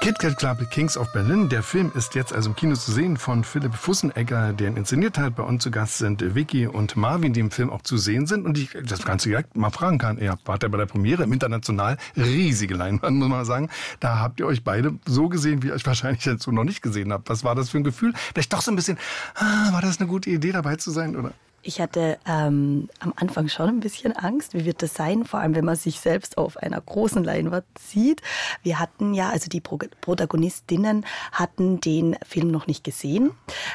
Kit Kat Club, Kings of Berlin. Der Film ist jetzt also im Kino zu sehen von Philipp Fussenegger, der ihn inszeniert hat. Bei uns zu Gast sind Vicky und Marvin, die im Film auch zu sehen sind. Und ich das Ganze direkt mal fragen kann. Ihr wart ja bei der Premiere im International. Riesige Leinwand, muss man sagen. Da habt ihr euch beide so gesehen, wie ihr euch wahrscheinlich dazu noch nicht gesehen habt. Was war das für ein Gefühl? Vielleicht doch so ein bisschen, war das eine gute Idee, dabei zu sein, oder? Ich hatte am Anfang schon ein bisschen Angst, wie wird das sein, vor allem wenn man sich selbst auf einer großen Leinwand sieht. Wir hatten ja, also die Protagonistinnen hatten den Film noch nicht gesehen.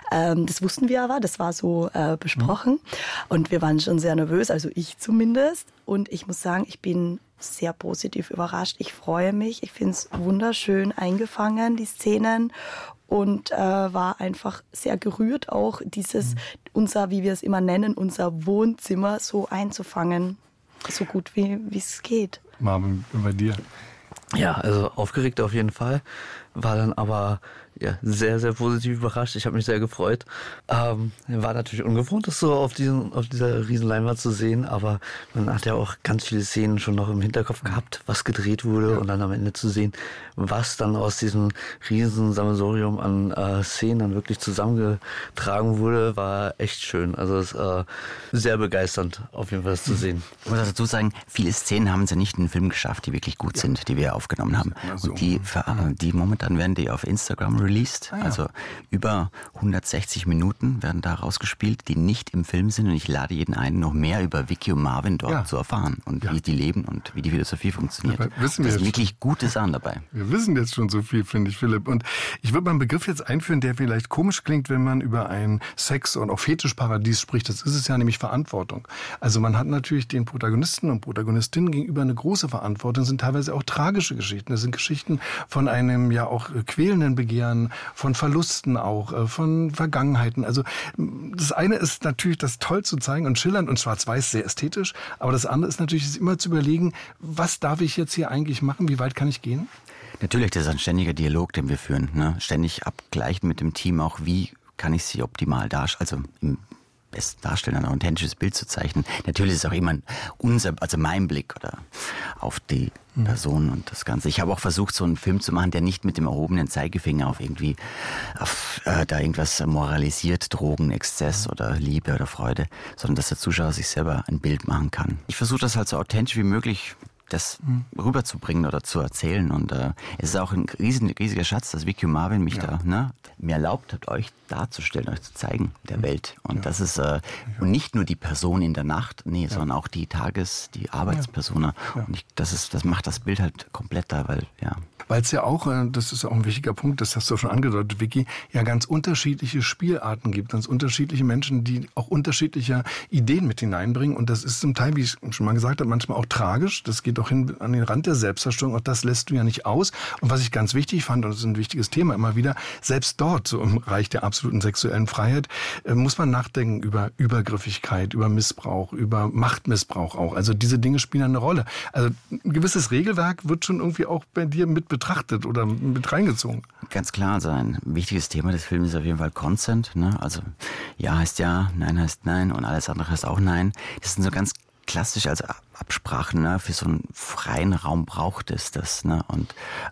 Das wussten wir aber, das war so besprochen. Und wir waren schon sehr nervös, also ich zumindest. Und ich muss sagen, ich bin sehr positiv überrascht. Ich freue mich, ich finde es wunderschön eingefangen, die Szenen. Und war einfach sehr gerührt, auch dieses, unser, wie wir es immer nennen, unser Wohnzimmer so einzufangen, so gut wie es geht. Marvin, bei dir? Ja, also aufgeregt auf jeden Fall, war dann aber ja, sehr, sehr positiv überrascht. Ich habe mich sehr gefreut. War natürlich ungewohnt, das so auf dieser riesen Leinwand zu sehen, aber man hat ja auch ganz viele Szenen schon noch im Hinterkopf gehabt, was gedreht wurde und dann am Ende zu sehen, was dann aus diesem riesen Sammelsurium an Szenen dann wirklich zusammengetragen wurde, war echt schön. Also es sehr begeisternd, auf jeden Fall das zu sehen. Ich muss dazu sagen, viele Szenen haben sie nicht in den Film geschafft, die wirklich gut sind, die wir aufgenommen haben. Und die momentan werden die auf Instagram released. Also über 160 Minuten werden da rausgespielt, die nicht im Film sind. Und ich lade jeden ein, noch mehr über Vicky und Marvin dort zu erfahren und wie die leben und wie die Philosophie funktioniert. Da sind wirklich gute Sachen dabei. Wir wissen jetzt schon so viel, finde ich, Philipp. Und ich würde mal einen Begriff jetzt einführen, der vielleicht komisch klingt, wenn man über ein Sex- und auch Fetischparadies spricht. Das ist es ja, nämlich Verantwortung. Also man hat natürlich den Protagonisten und Protagonistinnen gegenüber eine große Verantwortung. Das sind teilweise auch tragische Geschichten. Das sind Geschichten von einem ja auch quälenden Begehren, von Verlusten auch, von Vergangenheiten. Also das eine ist natürlich, das toll zu zeigen und schillernd und schwarz-weiß, sehr ästhetisch. Aber das andere ist natürlich, immer zu überlegen, was darf ich jetzt hier eigentlich machen? Wie weit kann ich gehen? Natürlich, das ist ein ständiger Dialog, den wir führen. Ne? Ständig abgleichen mit dem Team auch, wie kann ich sie optimal darstellen, also im besten darstellen, ein authentisches Bild zu zeichnen. Natürlich ist es auch immer mein Blick oder auf die Person und das Ganze. Ich habe auch versucht, so einen Film zu machen, der nicht mit dem erhobenen Zeigefinger auf da irgendwas moralisiert, Drogen, Exzess oder Liebe oder Freude, sondern dass der Zuschauer sich selber ein Bild machen kann. Ich versuche das halt so authentisch wie möglich das rüberzubringen oder zu erzählen. Und es ist auch ein riesiger Schatz, dass Vicky und Marvin mich mir erlaubt hat, euch darzustellen, euch zu zeigen, der Welt. Und das ist und nicht nur die Person in der Nacht, sondern auch die Arbeitspersona. Und das macht das Bild halt komplett da, weil es ja auch, das ist auch ein wichtiger Punkt, das hast du schon angedeutet, Vicky, ja ganz unterschiedliche Spielarten gibt, ganz unterschiedliche Menschen, die auch unterschiedliche Ideen mit hineinbringen. Und das ist zum Teil, wie ich schon mal gesagt habe, manchmal auch tragisch. Das geht auch hin an den Rand der Selbstzerstörung. Auch das lässt du ja nicht aus. Und was ich ganz wichtig fand, und das ist ein wichtiges Thema immer wieder, selbst dort, so im Reich der absoluten sexuellen Freiheit, muss man nachdenken über Übergriffigkeit, über Missbrauch, über Machtmissbrauch auch. Also diese Dinge spielen eine Rolle. Also ein gewisses Regelwerk wird schon irgendwie auch bei dir mit betrachtet oder mit reingezogen. Ganz klar, also ein wichtiges Thema des Films ist auf jeden Fall Consent. Ne? Also ja heißt ja, nein heißt nein und alles andere heißt auch nein. Das sind so ganz klassisch, also Absprachen, ne? Für so einen freien Raum braucht es das. Ne? Und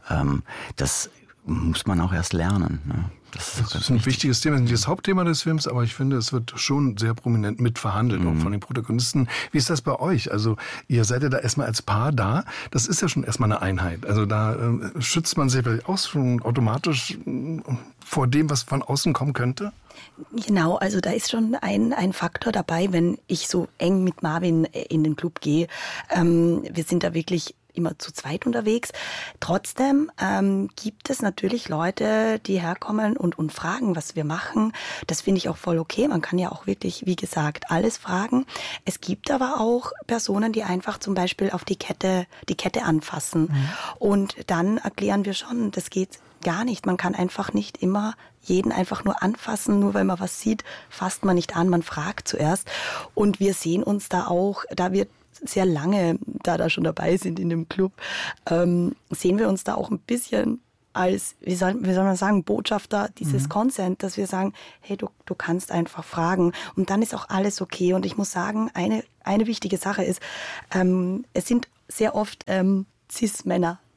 das muss man auch erst lernen. Ne? Das ist ein wichtiges Thema, das ist nicht das Hauptthema des Films, aber ich finde, es wird schon sehr prominent mitverhandelt, auch von den Protagonisten. Wie ist das bei euch? Also ihr seid ja da erstmal als Paar da, das ist ja schon erstmal eine Einheit. Also da schützt man sich vielleicht auch schon automatisch vor dem, was von außen kommen könnte? Genau, also da ist schon ein Faktor dabei, wenn ich so eng mit Marvin in den Club gehe. Wir sind da wirklich immer zu zweit unterwegs. Trotzdem gibt es natürlich Leute, die herkommen und fragen, was wir machen. Das finde ich auch voll okay. Man kann ja auch wirklich, wie gesagt, alles fragen. Es gibt aber auch Personen, die einfach zum Beispiel auf die Kette anfassen. Und dann erklären wir schon, das geht gar nicht. Man kann einfach nicht immer jeden einfach nur anfassen, nur weil man was sieht, fasst man nicht an, man fragt zuerst. Und wir sehen uns da auch, da wir sehr lange da schon dabei sind in dem Club, sehen wir uns da auch ein bisschen als, wie soll man sagen, Botschafter dieses Consent, dass wir sagen, hey, du kannst einfach fragen und dann ist auch alles okay. Und ich muss sagen, eine wichtige Sache ist, es sind sehr oft Cis-Männer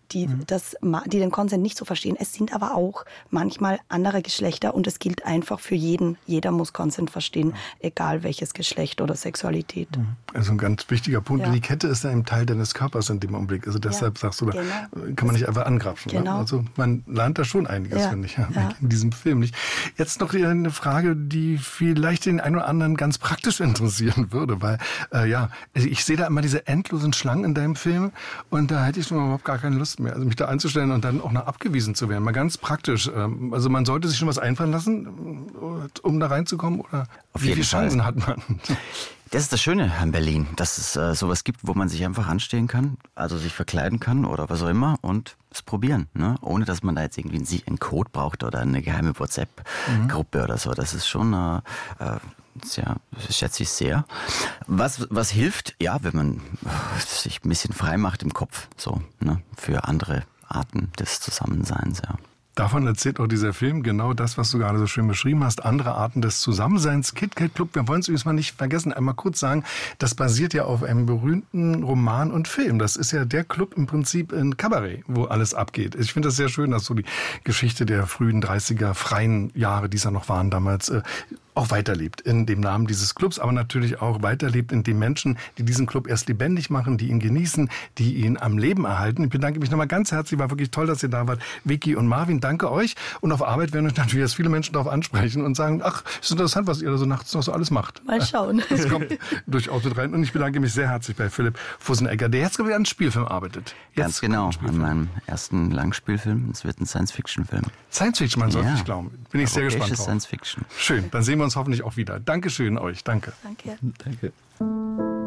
die den Consent nicht so verstehen. Es sind aber auch manchmal andere Geschlechter und es gilt einfach für jeden. Jeder muss Consent verstehen, egal welches Geschlecht oder Sexualität. Also ein ganz wichtiger Punkt. Ja. Die Kette ist ja ein Teil deines Körpers in dem Augenblick. Also deshalb sagst du, da kann man nicht einfach angrapschen. Genau. Ne? Also man lernt da schon einiges, finde ich, in diesem Film nicht. Jetzt noch eine Frage, die vielleicht den einen oder anderen ganz praktisch interessieren würde, weil ich sehe da immer diese endlosen Schlangen in deinem Film und da hätte ich schon überhaupt gar keine Lust mehr, also mich da einzustellen und dann auch noch abgewiesen zu werden. Mal ganz praktisch. Also man sollte sich schon was einfallen lassen, um da reinzukommen, oder wie viele Chancen hat man? Das ist das Schöne an Berlin, dass es sowas gibt, wo man sich einfach anstehen kann, also sich verkleiden kann oder was auch immer und es probieren, ne? Ohne dass man da jetzt irgendwie einen Code braucht oder eine geheime WhatsApp-Gruppe oder so. Das ist schon, das schätze ich sehr. Was hilft? Ja, wenn man sich ein bisschen frei macht im Kopf, so, ne? Für andere Arten des Zusammenseins, ja. Davon erzählt auch dieser Film genau das, was du gerade so schön beschrieben hast. Andere Arten des Zusammenseins. KitKat Club, wir wollen es übrigens mal nicht vergessen, einmal kurz sagen, das basiert ja auf einem berühmten Roman und Film. Das ist ja der Club im Prinzip in Cabaret, wo alles abgeht. Ich finde das sehr schön, dass so die Geschichte der frühen 30er freien Jahre, die es ja noch waren damals, auch weiterlebt in dem Namen dieses Clubs, aber natürlich auch weiterlebt in den Menschen, die diesen Club erst lebendig machen, die ihn genießen, die ihn am Leben erhalten. Ich bedanke mich nochmal ganz herzlich, war wirklich toll, dass ihr da wart. Vicky und Marvin, danke euch. Und auf Arbeit werden euch natürlich jetzt viele Menschen darauf ansprechen und sagen, ach, ist interessant, was ihr da so nachts noch so alles macht. Mal schauen. Das kommt durchaus mit rein. Und ich bedanke mich sehr herzlich bei Philipp Fussenegger, der jetzt wieder an Spielfilm arbeitet. Ganz genau, an meinem ersten Langspielfilm. Es wird ein Science-Fiction-Film. Science-Fiction, man sollte nicht glauben. Bin ich sehr gespannt drauf. Science-Fiction. Schön, dann sehen wir uns hoffentlich auch wieder. Dankeschön euch, danke. Danke. Danke.